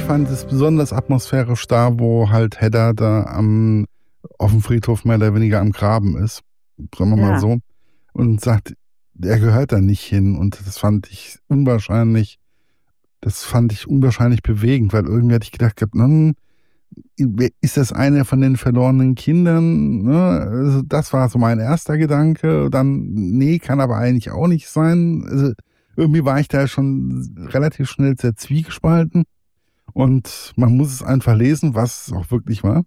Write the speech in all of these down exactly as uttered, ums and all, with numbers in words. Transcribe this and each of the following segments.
fand es besonders atmosphärisch da, wo halt Hedda da am, auf dem Friedhof mehr oder weniger am Graben ist, sagen wir mal Ja, so, und sagt, er gehört da nicht hin. Und das fand ich unwahrscheinlich, das fand ich unwahrscheinlich bewegend, weil irgendwie hatte ich gedacht, gehabt, hm, ist das eine von den verlorenen Kindern? Ne? Also das war so mein erster Gedanke. Dann, nee, kann aber eigentlich auch nicht sein. Also irgendwie war ich da schon relativ schnell sehr zwiegespalten. Und man muss es einfach lesen, was es auch wirklich war.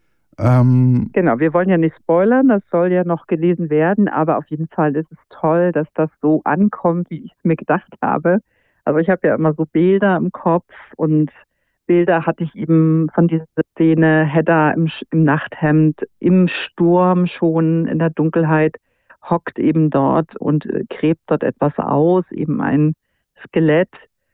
Ähm, genau. Wir wollen ja nicht spoilern, das soll ja noch gelesen werden, aber auf jeden Fall ist es toll, dass das so ankommt, wie ich es mir gedacht habe. Also ich habe ja immer so Bilder im Kopf und Bilder hatte ich eben von dieser Szene, Hedda im, Sch- im Nachthemd, im Sturm schon, in der Dunkelheit, hockt eben dort und äh, gräbt dort etwas aus, eben ein Skelett.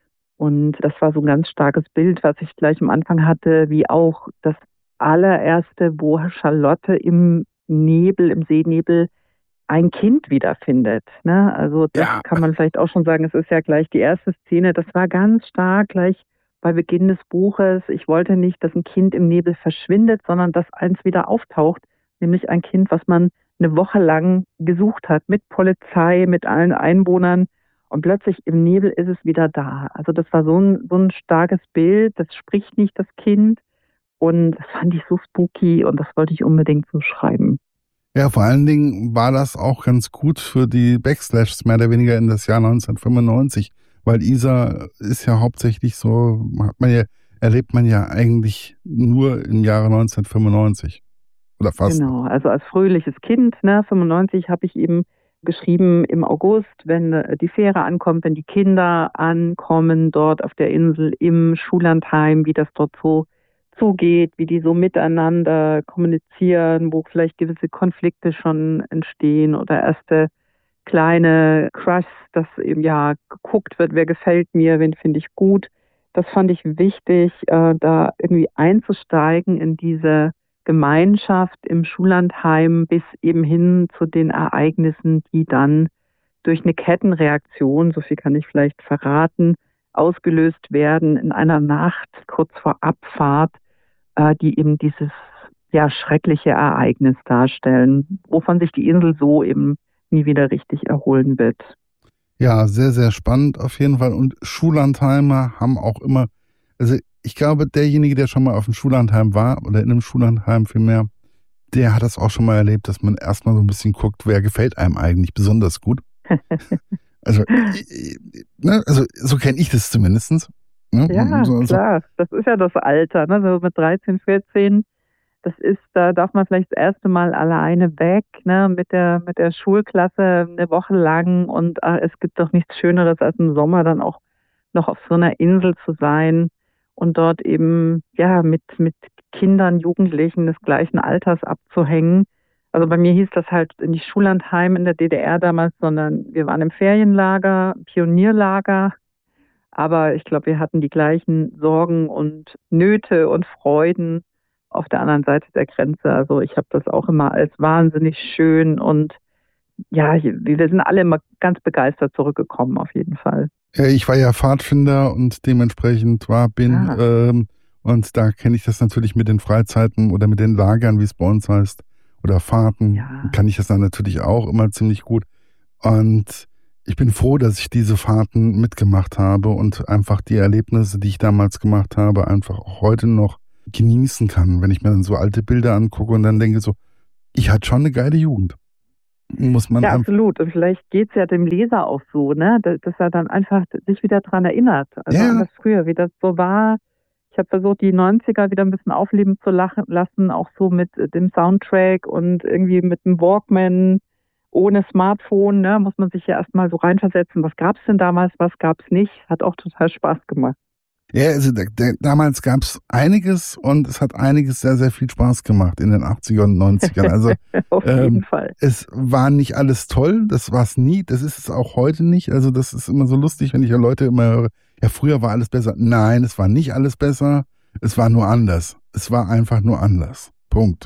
Und das war so ein ganz starkes Bild, was ich gleich am Anfang hatte, wie auch das allererste, wo Charlotte im Nebel, im Seenebel ein Kind wiederfindet. Ne? Also das ja, kann man vielleicht auch schon sagen, es ist ja gleich die erste Szene, das war ganz stark gleich bei Beginn des Buches. Ich wollte nicht, dass ein Kind im Nebel verschwindet, sondern dass eins wieder auftaucht, nämlich ein Kind, was man eine Woche lang gesucht hat, mit Polizei, mit allen Einwohnern. Und plötzlich im Nebel ist es wieder da. Also das war so ein, so ein starkes Bild, das spricht nicht das Kind. Und das fand ich so spooky und das wollte ich unbedingt so schreiben. ja, vor allen Dingen war das auch ganz gut für die Backslashs mehr oder weniger in das Jahr neunzehnhundertfünfundneunzig, weil Isar ist ja hauptsächlich so, hat man ja, erlebt man ja eigentlich nur im Jahre neunzehnhundertfünfundneunzig oder fast. Genau, also als fröhliches Kind, ne, fünfundneunzig habe ich eben geschrieben im August, wenn äh, die Fähre ankommt, wenn die Kinder ankommen dort auf der Insel im Schullandheim, wie das dort so zugeht, wie die so miteinander kommunizieren, wo vielleicht gewisse Konflikte schon entstehen oder erste kleine Crushs, dass eben ja geguckt wird, wer gefällt mir, wen finde ich gut. Das fand ich wichtig, äh, da irgendwie einzusteigen in diese Gemeinschaft im Schullandheim bis eben hin zu den Ereignissen, die dann durch eine Kettenreaktion, so viel kann ich vielleicht verraten, ausgelöst werden in einer Nacht kurz vor Abfahrt, äh, die eben dieses ja schreckliche Ereignis darstellen, wovon sich die Insel so eben nie wieder richtig erholen wird. Ja, sehr, sehr spannend auf jeden Fall. Und Schullandheimer haben auch immer, also ich glaube, derjenige, der schon mal auf dem Schullandheim war oder in einem Schullandheim vielmehr, der hat das auch schon mal erlebt, dass man erstmal so ein bisschen guckt, wer gefällt einem eigentlich besonders gut. Also, äh, ne, also so kenne ich das zumindest. Ne? Ja, So, so, klar, das ist ja das Alter, ne? So mit dreizehn, vierzehn, das ist, da darf man vielleicht das erste Mal alleine weg, ne, mit der, mit der Schulklasse eine Woche lang und äh, es gibt doch nichts Schöneres als im Sommer dann auch noch auf so einer Insel zu sein und dort eben, ja, mit, mit Kindern, Jugendlichen des gleichen Alters abzuhängen. Also bei mir hieß das halt nicht Schullandheim in der D D R damals, sondern wir waren im Ferienlager, Pionierlager. Aber ich glaube, wir hatten die gleichen Sorgen und Nöte und Freuden auf der anderen Seite der Grenze. Also ich habe das auch immer als wahnsinnig schön und ja, wir sind alle immer ganz begeistert zurückgekommen, auf jeden Fall. ja, ich war ja Pfadfinder und dementsprechend war, bin, Ah, ähm, und da kenne ich das natürlich mit den Freizeiten oder mit den Lagern, wie es bei uns heißt, oder Fahrten, ja. kann ich das dann natürlich auch immer ziemlich gut. Und ich bin froh, dass ich diese Fahrten mitgemacht habe und einfach die Erlebnisse, die ich damals gemacht habe, einfach auch heute noch genießen kann, wenn ich mir dann so alte Bilder angucke und dann denke so, ich hatte schon eine geile Jugend. Muss man Ja, einfach, absolut. Und vielleicht geht's ja dem Leser auch so, ne? Dass dass er dann einfach sich wieder dran erinnert, also an ja, das früher, wie das so war. Ich habe versucht, die neunziger wieder ein bisschen aufleben zu lachen, lassen, auch so mit äh, dem Soundtrack und irgendwie mit dem Walkman ohne Smartphone, ne? Muss man sich ja erstmal so reinversetzen. Was gab's denn damals, was gab's nicht? Hat auch total Spaß gemacht. ja, also da, da, damals gab es einiges und es hat einiges sehr, sehr viel Spaß gemacht in den achtziger und neunzigern. Also Auf jeden ähm, Fall. es war nicht alles toll, das war es nie, das ist es auch heute nicht. Also das ist immer so lustig, wenn ich ja Leute immer höre, ja, früher war alles besser. Nein, es war nicht alles besser, es war nur anders. Es war einfach nur anders. Punkt.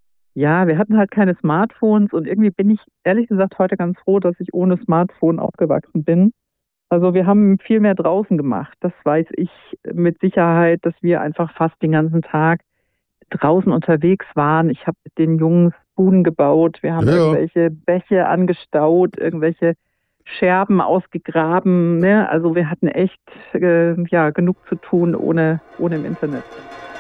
Ja, wir hatten halt keine Smartphones und irgendwie bin ich ehrlich gesagt heute ganz froh, dass ich ohne Smartphone aufgewachsen bin. Also wir haben viel mehr draußen gemacht. Das weiß ich mit Sicherheit, dass wir einfach fast den ganzen Tag draußen unterwegs waren. Ich habe mit den Jungs Buden gebaut. Wir haben Ja, ja. irgendwelche Bäche angestaut, irgendwelche Scherben ausgegraben. Ne? Also wir hatten echt äh, ja, genug zu tun ohne, ohne im Internet.